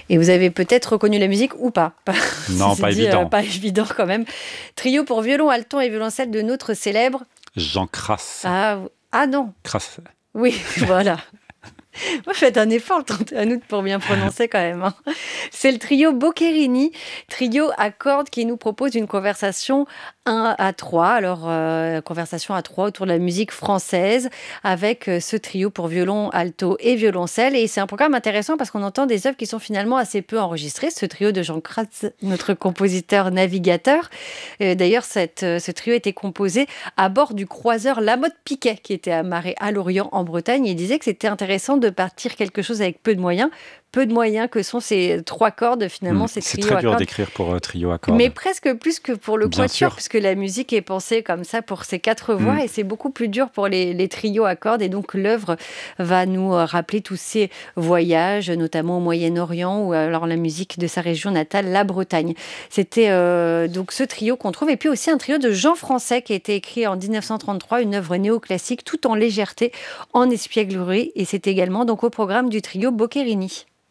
Et vous avez peut-être reconnu la musique ou pas. Non, Ceci pas dit, évident. pas évident quand même. Trio pour violon, alton et violoncelle de notre célèbre... Jean Crasse. Ah non, Crasse. oui, voilà. Faites un effort le 31 août pour bien prononcer quand même. C'est le trio Boccherini, trio à cordes qui nous propose une conversation 1 à 3. Alors, conversation à 3 autour de la musique française avec ce trio pour violon, alto et violoncelle. Et c'est un programme intéressant parce qu'on entend des œuvres qui sont finalement assez peu enregistrées. Ce trio de Jean Cratz, notre compositeur navigateur. D'ailleurs, ce trio a été composé à bord du croiseur Lamotte Piquet qui était amarré à Lorient en Bretagne. Il disait que c'était intéressant de partir quelque chose avec peu de moyens. Peu de moyens que sont ces 3 cordes, finalement, ces C'est trios très à dur cordes. d'écrire pour trio à cordes. Mais presque plus que pour le Bien quatuor, sûr. puisque la musique est pensée comme ça pour ces 4 voix, et c'est beaucoup plus dur pour les trios à cordes. Et donc l'œuvre va nous rappeler tous ces voyages, notamment au Moyen-Orient, ou alors la musique de sa région natale, la Bretagne. C'était donc ce trio qu'on trouve, et puis aussi un trio de Jean Français qui a été écrit en 1933, une œuvre néoclassique, tout en légèreté, en espièglerie, et c'est également donc au programme du trio Boccherini.